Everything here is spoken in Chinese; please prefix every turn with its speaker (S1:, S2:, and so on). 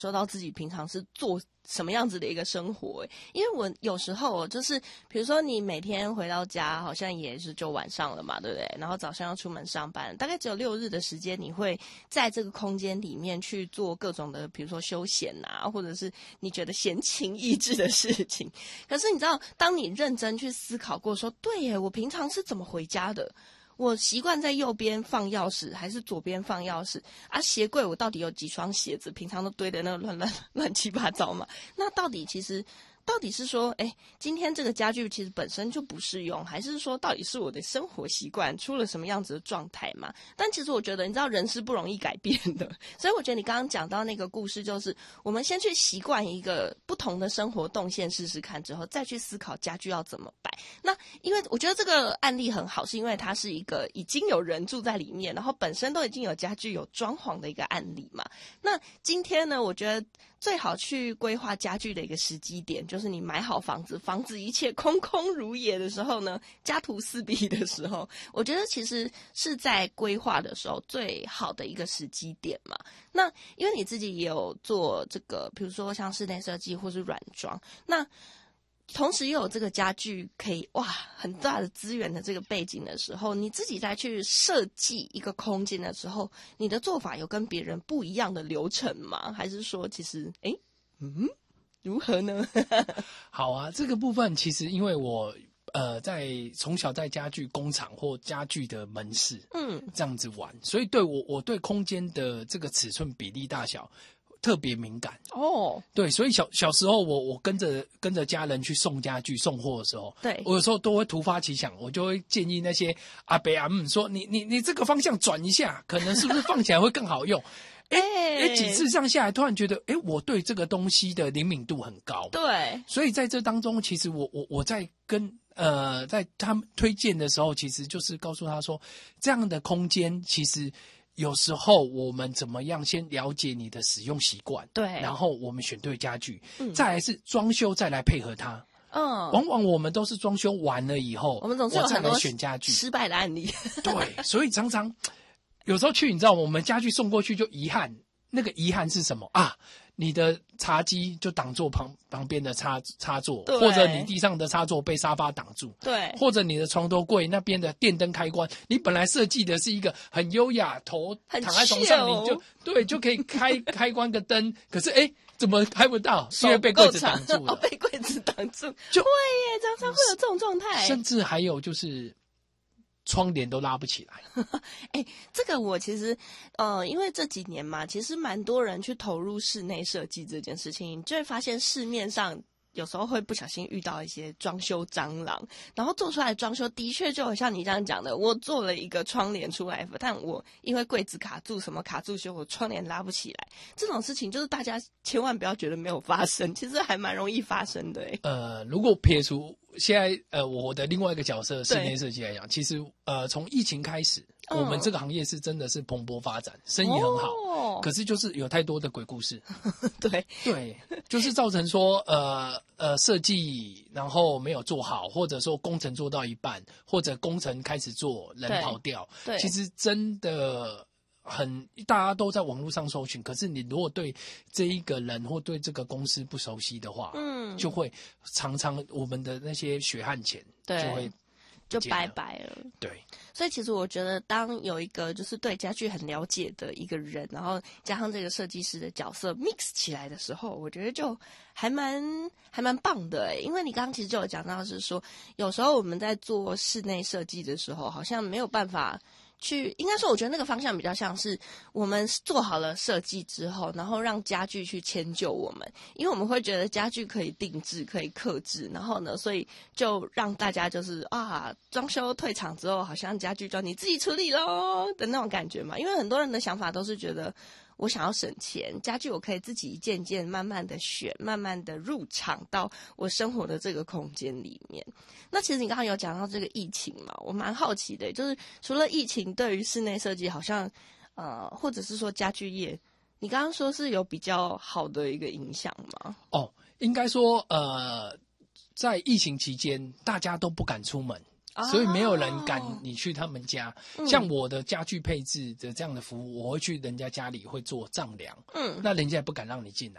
S1: 说到自己平常是做什么样子的一个生活，因为我有时候就是比如说你每天回到家好像也是就晚上了嘛，对不对？然后早上要出门上班，大概只有6日的时间你会在这个空间里面去做各种的比如说休闲啊，或者是你觉得闲情逸致的事情。可是你知道当你认真去思考过说，对耶，我平常是怎么回家的，我习惯在右边放钥匙还是左边放钥匙啊？鞋柜我到底有几双鞋子？平常都堆的那个乱七八糟嘛。那到底是说，今天这个家具其实本身就不适用，还是说到底是我的生活习惯出了什么样子的状态嘛？但其实我觉得，你知道人是不容易改变的，所以我觉得你刚刚讲到那个故事，就是我们先去习惯一个不同的生活动线试试看之后，再去思考家具要怎么摆。那因为我觉得这个案例很好，是因为它是一个已经有人住在里面，然后本身都已经有家具有装潢的一个案例嘛。那今天呢，我觉得最好去规划家具的一个时机点，就是你买好房子，房子一切空空如也的时候呢，家徒四壁的时候，我觉得其实是在规划的时候最好的一个时机点嘛。那因为你自己也有做这个，比如说像室内设计或是软装，那同时又有这个家具可以很大的资源的这个背景的时候，你自己再去设计一个空间的时候，你的做法有跟别人不一样的流程吗？还是说其实如何呢？
S2: 好啊，这个部分其实因为我从小在家具工厂或家具的门市这样子玩，所以对我对空间的这个尺寸比例大小特别敏感哦。对，所以小时候我跟着家人去送家具送货的时候，对，我有时候都会突发奇想，我就会建议那些阿伯阿姆说，你这个方向转一下，可能是不是放起来会更好用？几次这样下来，突然觉得，我对这个东西的灵敏度很高。对，所以在这当中，其实我在在他们推荐的时候，其实就是告诉他说，这样的空间其实有时候我们怎么样先了解你的使用习惯，对，然后我们选对家具，再来是装修，再来配合它。往往我们都是装修完了以后，我们总是有很多选家具失败的案例。对，所以常常有时候你知道，我们家具送过去就遗憾，那个遗憾是什么啊？你的茶几就挡住旁边的插座，或者你地上的插座被沙发挡住，对，或者你的床头柜那边的电灯开关，你本来设计的是一个很优雅，头躺在床上你就可以开关个灯，可是怎么开不到？因为被柜子挡住了，
S1: 被柜子挡住，就会耶，常常会有这种状态，
S2: 甚至还有就是窗帘都拉不起来。
S1: 这个我其实因为这几年嘛，其实蛮多人去投入室内设计这件事情，你就会发现市面上有时候会不小心遇到一些装修蟑螂，然后做出来的装修的确就好像你这样讲的，我做了一个窗帘出来，但我因为柜子卡住什么卡住，所以我窗帘拉不起来。这种事情就是大家千万不要觉得没有发生，其实还蛮容易发生的。
S2: 如果撇除现在我的另外一个角色室内设计来讲，其实从疫情开始，我们这个行业是真的是蓬勃发展，生意很好，可是就是有太多的鬼故事。对，就是造成说设计然后没有做好，或者说工程做到一半，或者工程开始做人跑掉，其实真的大家都在网络上搜寻，可是你如果对这一个人或对这个公司不熟悉的话，就会常常我们的那些血汗钱就
S1: 拜拜了。
S2: 对，
S1: 所以其实我觉得当有一个就是对家具很了解的一个人，然后加上这个设计师的角色 mix 起来的时候，我觉得就还蛮棒的。因为你刚刚其实就有讲到是说，有时候我们在做室内设计的时候，好像没有办法应该说我觉得那个方向比较像是我们做好了设计之后，然后让家具去迁就我们，因为我们会觉得家具可以定制可以客制，然后呢所以就让大家就是装修退场之后好像家具就你自己处理咯的那种感觉嘛。因为很多人的想法都是觉得我想要省钱，家具我可以自己一件一件慢慢的选，慢慢的入场到我生活的这个空间里面。那其实你刚刚有讲到这个疫情嘛，我蛮好奇的，就是除了疫情对于室内设计好像或者是说家具业，你刚刚说是有比较好的一个影响吗？
S2: 应该说在疫情期间大家都不敢出门， 所以没有人赶你去他们家。像我的家具配置的这样的服务，我会去人家家里会做丈量，那人家也不敢让你进来。